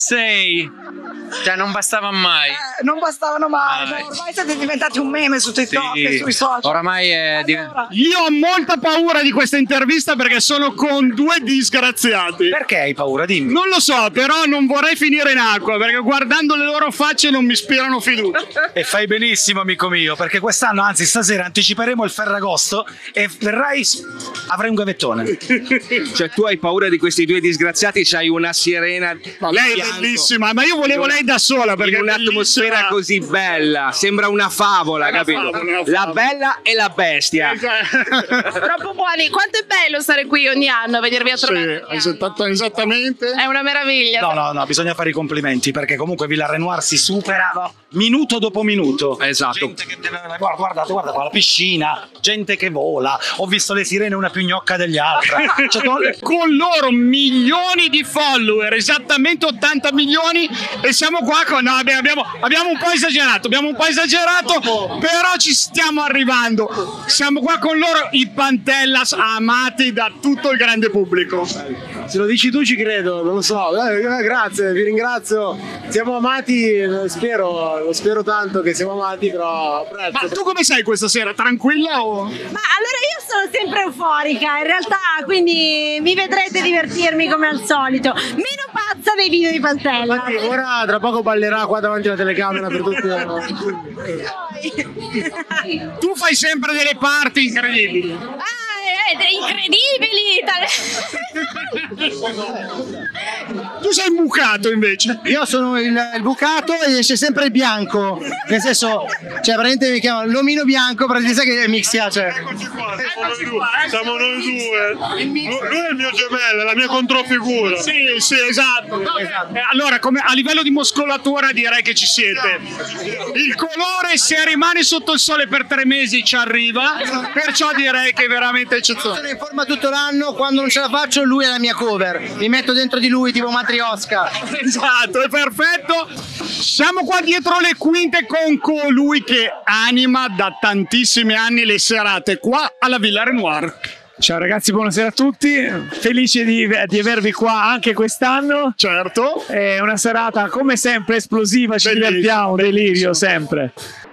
Sei. Cioè non bastava mai. Non bastavano mai, no, ormai siete diventati un meme su TikTok e sui social. Oramai è Io ho molta paura di questa intervista perché sono con due disgraziati. Perché hai paura? Dimmi. Non lo so, però non vorrei finire in acqua perché guardando le loro facce non mi ispirano fiducia. E fai benissimo, amico mio, perché quest'anno, anzi stasera, anticiperemo il Ferragosto e verrai, avrai un gavettone. Cioè tu hai paura di questi due disgraziati, c'hai una sirena. Ma lei è bellissima, ma io volevo lei da sola perché in un'atmosfera così bella, sembra una favola, capito? La bella e la bestia. Troppo buoni. Quanto è bello stare qui ogni anno, vedervi a trovare. Sì, esattamente. È una meraviglia. No, bisogna fare i complimenti perché comunque Villa Renoir si supera minuto dopo minuto. Esatto. Gente che guarda qua la piscina, gente che vola. Ho visto le sirene una più gnocca degli altri. Con loro milioni di follower, esattamente 80 milioni, e siamo qua con abbiamo un po' esagerato, però ci stiamo arrivando. Siamo qua con loro, i Pantellas, amati da tutto il grande pubblico. Se lo dici tu ci credo, non lo so. Grazie, vi ringrazio. Siamo amati, lo spero tanto che siamo amati, però Ma tu come sei questa sera? Tranquilla o? Ma allora io sono sempre euforica, in realtà, quindi mi vedrete divertirmi come al solito. Meno pazza dei video di Pantella. infatti ora tra poco ballerà qua davanti alla telecamera per tutti. Tu fai sempre delle parti incredibili. Incredibili! Tu sei bucato invece. Io sono il bucato e esce sempre il bianco. Nel senso, cioè veramente mi chiamano l'omino bianco, perché sai che mi piace. Siamo noi due. Lui è il mio gemello, è la mia controfigura. Sì, esatto. Allora, come a livello di muscolatura direi che ci siete. Il colore, se rimane sotto il sole per 3 mesi, ci arriva. Perciò direi che è veramente eccezionale. Sono in forma tutto l'anno, quando non ce la faccio lui è la mia cover. Mi metto dentro di lui tipo Matrioska. Esatto, è perfetto. Siamo qua dietro le quinte con colui che anima da tantissimi anni le serate qua alla Villa Renoir. Ciao ragazzi, buonasera a tutti, felice di avervi qua anche quest'anno. Certo. È una serata come sempre esplosiva, ci divertiamo, delirio sempre.